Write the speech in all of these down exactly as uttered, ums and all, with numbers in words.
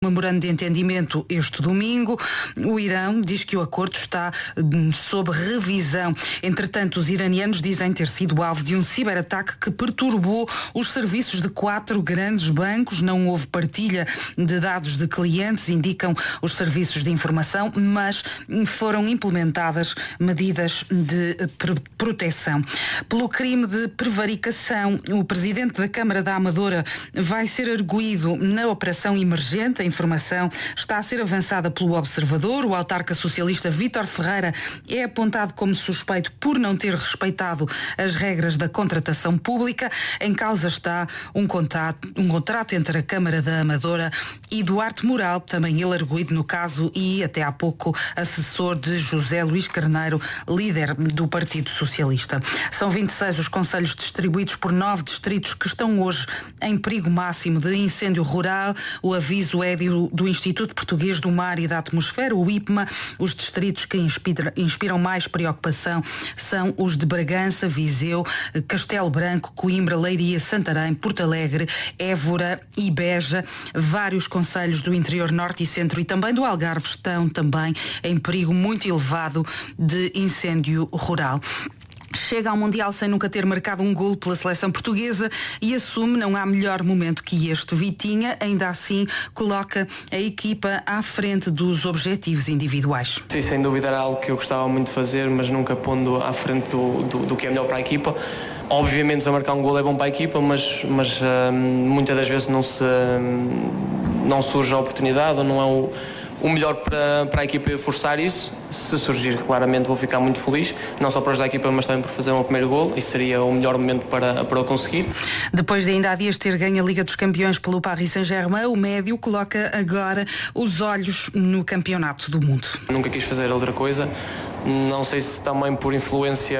Memorando de entendimento este domingo. O Irão diz que o acordo está sob revisão. Entretanto, os iranianos dizem ter sido alvo de um ciberataque que perturbou os serviços de quatro grandes bancos. Não houve partilha de dados de clientes, indicam os serviços de informação, mas foram implementadas medidas de proteção. Pelo crime de prevaricação, o presidente da Câmara da Amadora vai ser arguido na operação emergente. A informação está a ser avançada pelo Observador. O autarca socialista Vítor Ferreira é apontado como suspeito por não ter respeitado as regras da contratação pública. Em causa está um contrato, um contrato entre a Câmara da Amadora e Duarte Moral, também ele arguido no caso e até há pouco assessor de José Luís Carneiro, líder do Partido Socialista. São vinte e seis os concelhos distribuídos por nove distritos que estão hoje em perigo máximo de incêndio rural. O aviso é do, do Instituto Português do Mar e da Atmosfera, o I P M A. Os distritos que inspira, inspiram mais preocupação são os de Bragança, Viseu, Castelo Branco, Coimbra, Leiria, Santarém, Porto Alegre, Évora e Beja. Vários concelhos do interior norte e centro e também do Algarve estão também em perigo muito elevado de incêndio rural. Chega ao Mundial sem nunca ter marcado um golo pela seleção portuguesa e assume não há melhor momento que este. Vitinha, ainda assim, coloca a equipa à frente dos objetivos individuais. Sim, sem dúvida era algo que eu gostava muito de fazer, mas nunca pondo à frente do, do, do que é melhor para a equipa. Obviamente, se eu marcar um golo é bom para a equipa, mas, mas hum, muitas das vezes não, se, hum, não surge a oportunidade ou não é o... O melhor para, para a equipa forçar isso. Se surgir, claramente vou ficar muito feliz, não só para ajudar a equipa, mas também por fazer um primeiro golo. Isso seria o melhor momento para, para o conseguir. Depois de ainda há dias ter ganho a Liga dos Campeões pelo Paris Saint-Germain, o médio coloca agora os olhos no Campeonato do Mundo. Nunca quis fazer outra coisa. Não sei se também por influência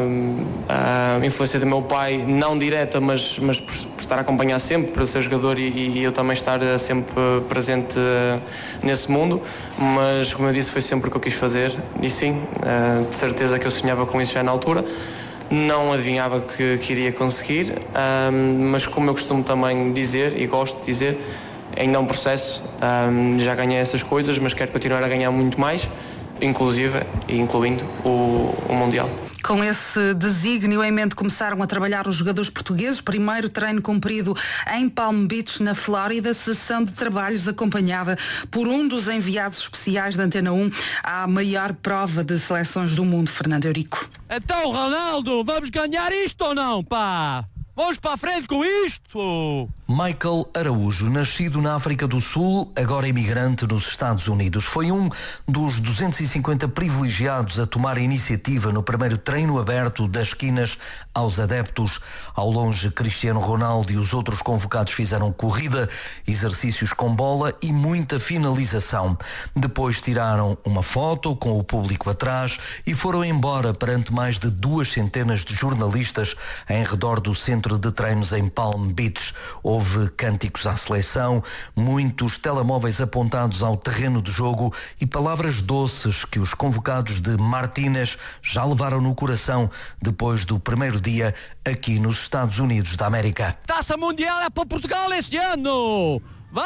a influência do meu pai, não direta, mas, mas por, por estar a acompanhar sempre, por ser jogador e, e eu também estar sempre presente nesse mundo, mas como eu disse, foi sempre o que eu quis fazer e sim, de certeza que eu sonhava com isso já na altura. Não adivinhava que, que iria conseguir, mas como eu costumo também dizer e gosto de dizer, ainda é um processo, já ganhei essas coisas, mas quero continuar a ganhar muito mais, inclusive e incluindo o, o Mundial. Com esse desígnio em mente começaram a trabalhar os jogadores portugueses. Primeiro treino cumprido em Palm Beach, na Flórida. Sessão de trabalhos acompanhada por um dos enviados especiais da Antena um à maior prova de seleções do mundo, Fernando Eurico. Então, Ronaldo, vamos ganhar isto ou não, pá? Vamos para a frente com isto! Michael Araújo, nascido na África do Sul, agora imigrante nos Estados Unidos, foi um dos duzentos e cinquenta privilegiados a tomar a iniciativa no primeiro treino aberto das esquinas aos adeptos. Ao longe, Cristiano Ronaldo e os outros convocados fizeram corrida, exercícios com bola e muita finalização. Depois tiraram uma foto com o público atrás e foram embora perante mais de duas centenas de jornalistas em redor do centro de treinos em Palm Beach. Houve cânticos à seleção, muitos telemóveis apontados ao terreno de jogo e palavras doces que os convocados de Martínez já levaram no coração depois do primeiro dia aqui nos Estados Unidos da América. Taça Mundial é para Portugal este ano!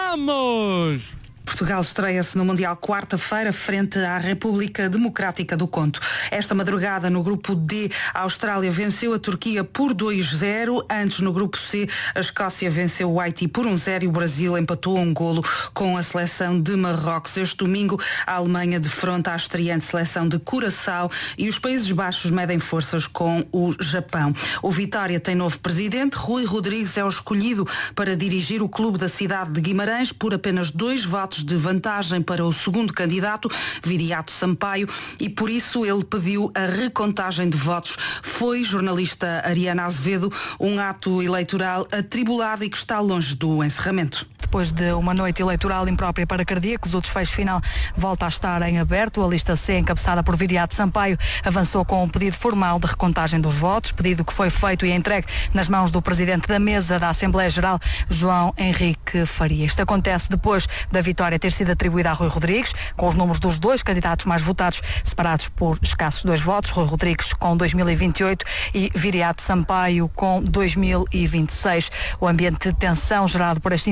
Vamos! Portugal estreia-se no Mundial quarta-feira frente à República Democrática do Congo. Esta madrugada no grupo D, a Austrália venceu a Turquia por dois a zero. Antes, no grupo C, a Escócia venceu o Haiti por um a zero e o Brasil empatou um golo com a seleção de Marrocos. Este domingo, a Alemanha defronta a estreante seleção de Curaçao e os Países Baixos medem forças com o Japão. O Vitória tem novo presidente. Rui Rodrigues é o escolhido para dirigir o clube da cidade de Guimarães por apenas dois votos de vantagem para o segundo candidato, Viriato Sampaio, e por isso ele pediu a recontagem de votos. Foi, jornalista Ariana Azevedo, um ato eleitoral atribulado e que está longe do encerramento. Depois de uma noite eleitoral imprópria para cardíacos, o desfecho final volta a estar em aberto. A lista C, encabeçada por Viriato Sampaio, avançou com um pedido formal de recontagem dos votos, pedido que foi feito e entregue nas mãos do presidente da mesa da Assembleia Geral, João Henrique Faria. Isto acontece depois da vitória ter sido atribuída a Rui Rodrigues, com os números dos dois candidatos mais votados separados por escassos dois votos, Rui Rodrigues com dois mil e vinte e oito e Viriato Sampaio com dois mil e vinte e seis. O ambiente de tensão gerado por este impasse e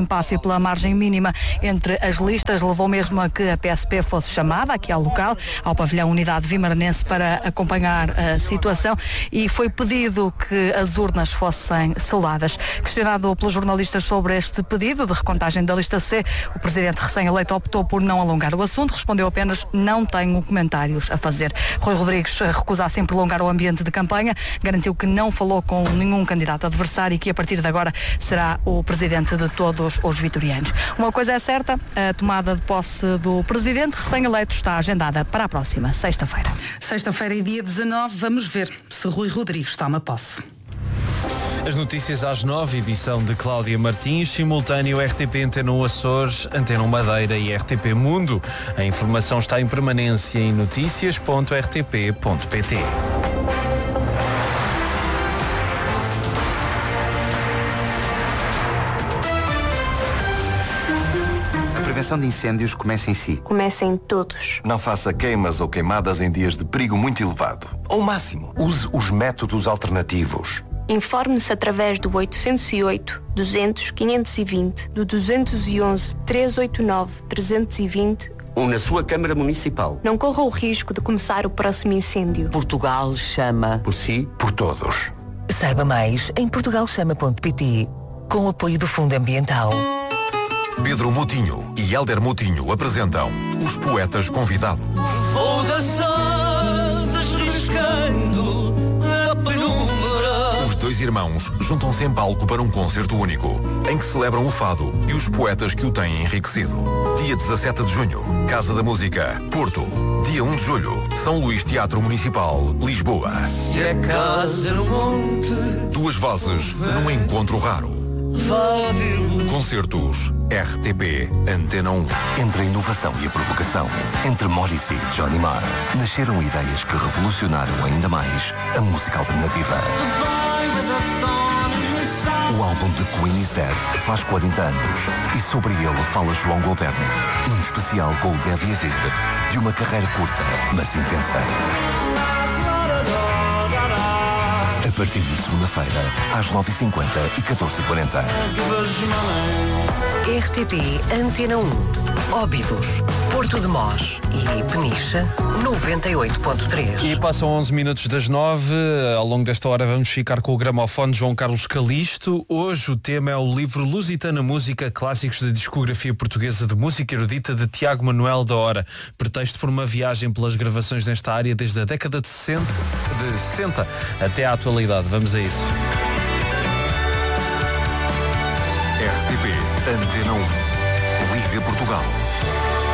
pela margem mínima entre as listas, levou mesmo a que a P S P fosse chamada aqui ao local, ao pavilhão Unidade Vimaranense, para acompanhar a situação, e foi pedido que as urnas fossem seladas. Questionado pelos jornalistas sobre este pedido de recontagem da lista C, o presidente recém-eleito optou por não alongar o assunto, respondeu apenas: não tenho comentários a fazer. Rui Rodrigues recusa-se em prolongar o ambiente de campanha, garantiu que não falou com nenhum candidato adversário e que a partir de agora será o presidente de todos os vitorianos. Uma coisa é certa, a tomada de posse do presidente recém-eleito está agendada para a próxima sexta-feira. Sexta-feira e dia dezanove, vamos ver se Rui Rodrigues toma posse. As notícias às nove, edição de Cláudia Martins, simultâneo R T P Antena um Açores, Antena um Madeira e R T P Mundo. A informação está em permanência em notícias ponto r t p ponto p t. A prevenção de incêndios começa em si. Começa em todos. Não faça queimas ou queimadas em dias de perigo muito elevado. Ao máximo, use os métodos alternativos. Informe-se através do oitocentos e oito, duzentos, quinhentos e vinte, do duzentos e onze, trezentos e oitenta e nove, trezentos e vinte ou na sua Câmara Municipal. Não corra o risco de começar o próximo incêndio. Portugal chama. Por si, por todos. Saiba mais em portugal chama ponto p t, com o apoio do Fundo Ambiental. Pedro Moutinho e Hélder Moutinho apresentam Os Poetas Convidados. Vou das asas riscando a penumbra. Os dois irmãos juntam-se em palco para um concerto único, em que celebram o fado e os poetas que o têm enriquecido. Dia dezassete de junho, Casa da Música, Porto. Dia um de julho, São Luís Teatro Municipal, Lisboa. Se é casa no monte, duas vozes num encontro raro. Fádio. Concertos R T P Antena um. Entre a inovação e a provocação, entre Morrissey e Johnny Marr, nasceram ideias que revolucionaram ainda mais a música alternativa. O álbum de Queen is Dead faz quarenta anos e sobre ele fala João Goberni, num especial com o Deve Haver de uma carreira curta, mas intensa. A partir de segunda-feira, às nove e cinquenta e catorze e quarenta. R T P Antena um. Óbidos, Porto de Mós e Peniche, noventa e oito ponto três. E passam onze minutos das nove. Ao longo desta hora vamos ficar com o gramofone de João Carlos Calisto. Hoje o tema é o livro Lusitana Música, Clássicos da Discografia Portuguesa de Música Erudita, de Tiago Manuel da Hora. Pretexto por uma viagem pelas gravações nesta área desde a década de sessenta, de sessenta até à atualidade. Vamos a isso. R T P Antena um. Liga Portugal.